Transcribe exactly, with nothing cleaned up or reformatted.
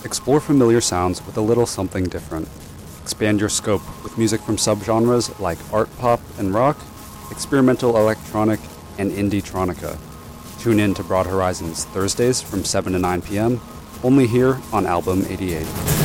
Explore familiar sounds with a little something different. Expand your scope with music from subgenres like art pop and rock, experimental electronic, and indie-tronica. Tune in to Broad Horizons Thursdays from seven to nine p.m., only here on Album eighty-eight.